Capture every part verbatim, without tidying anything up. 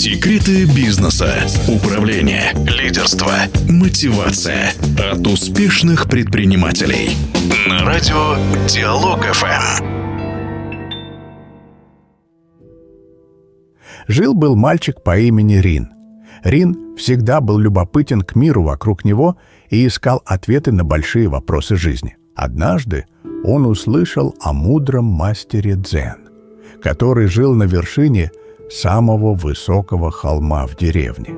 Секреты бизнеса, управления, лидерства, мотивация от успешных предпринимателей. На радио Диалог эф эм. Жил-был мальчик по имени Рин. Рин всегда был любопытен к миру вокруг него и искал ответы на большие вопросы жизни. Однажды он услышал о мудром мастере дзен, который жил на вершине самого высокого холма в деревне.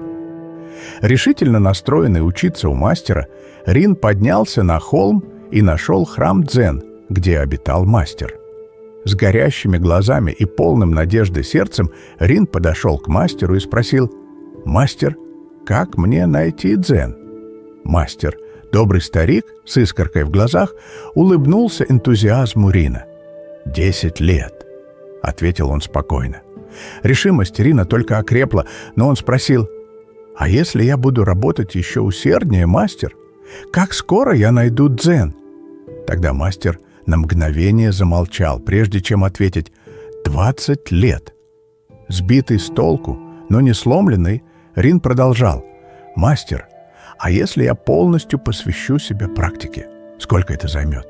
Решительно настроенный учиться у мастера, Рин поднялся на холм и нашел храм дзен, где обитал мастер. С горящими глазами и полным надежды сердцем Рин подошел к мастеру и спросил: «Мастер, как мне найти дзен?» Мастер, добрый старик с искоркой в глазах, улыбнулся энтузиазму Рина. «Десять лет», — ответил он спокойно. Решимость Рина только окрепла, но он спросил: «А если я буду работать еще усерднее, мастер? Как скоро я найду дзен?» Тогда мастер на мгновение замолчал, прежде чем ответить: «Двадцать лет». Сбитый с толку, но не сломленный, Рин продолжал: «Мастер, а если я полностью посвящу себя практике? Сколько это займет?»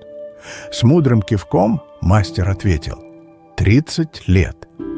С мудрым кивком мастер ответил: «Тридцать лет».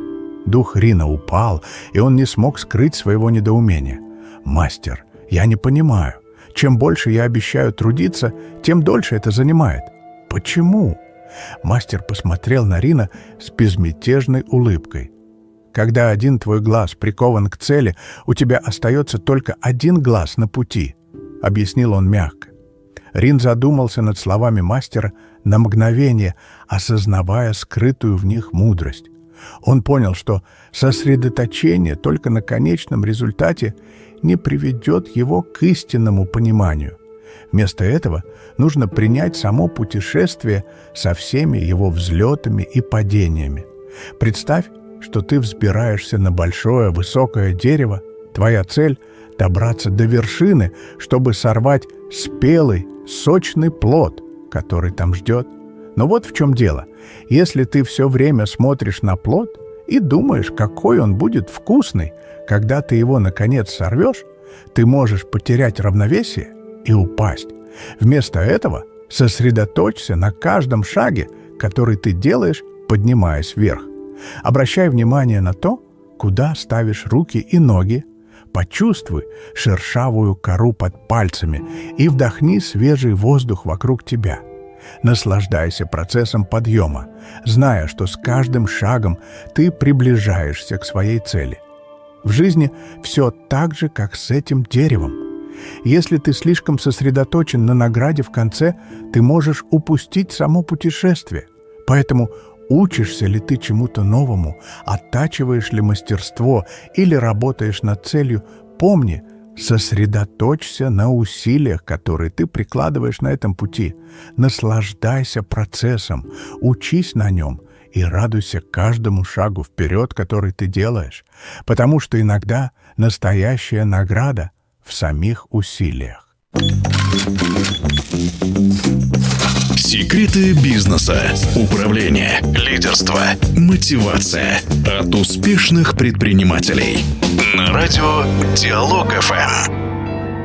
Дух Рина упал, и он не смог скрыть своего недоумения. «Мастер, я не понимаю. Чем больше я обещаю трудиться, тем дольше это занимает. Почему?» Мастер посмотрел на Рина с безмятежной улыбкой. «Когда один твой глаз прикован к цели, у тебя остается только один глаз на пути», — объяснил он мягко. Рин задумался над словами мастера на мгновение, осознавая скрытую в них мудрость. Он понял, что сосредоточение только на конечном результате не приведет его к истинному пониманию. Вместо этого нужно принять само путешествие со всеми его взлетами и падениями. Представь, что ты взбираешься на большое высокое дерево. Твоя цель — добраться до вершины, чтобы сорвать спелый, сочный плод, который там ждет. Но вот в чем дело. Если ты все время смотришь на плод и думаешь, какой он будет вкусный, когда ты его, наконец, сорвешь, ты можешь потерять равновесие и упасть. Вместо этого сосредоточься на каждом шаге, который ты делаешь, поднимаясь вверх. Обращай внимание на то, куда ставишь руки и ноги. Почувствуй шершавую кору под пальцами и вдохни свежий воздух вокруг тебя. Наслаждайся процессом подъема, зная, что с каждым шагом ты приближаешься к своей цели. В жизни все так же, как с этим деревом. Если ты слишком сосредоточен на награде в конце, ты можешь упустить само путешествие. Поэтому учишься ли ты чему-то новому, оттачиваешь ли мастерство или работаешь над целью, помни, сосредоточься на усилиях, которые ты прикладываешь на этом пути. Наслаждайся процессом, учись на нем и радуйся каждому шагу вперед, который ты делаешь, потому что иногда настоящая награда в самих усилиях. Секреты бизнеса, управления, лидерства, мотивация от успешных предпринимателей. На радио Диалог эф эм.